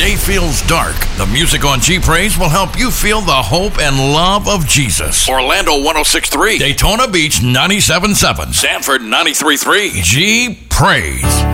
day feels dark, the music on G Praise will help you feel the hope and love of Jesus. Orlando 106.3, Daytona Beach 97.7, Sanford 93.3. G Praise.